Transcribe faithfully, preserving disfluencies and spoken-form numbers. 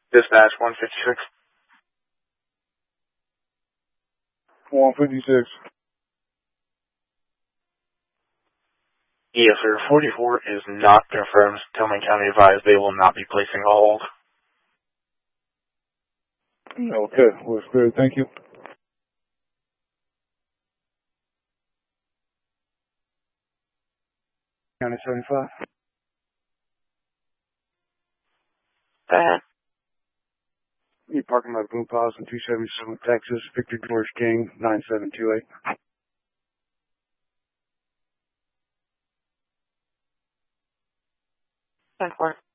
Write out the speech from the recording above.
Dispatch one fifty-six. one fifty-six. Yes, sir. forty-four is not confirmed. Tillman County advised they will not be placing a hold. Okay, well, it's clear. Thank you. County seventy-five. Go ahead. You parking lot Boom Palace in two seventy-seven, Texas, Victor George King, nine seven two eight. ten four.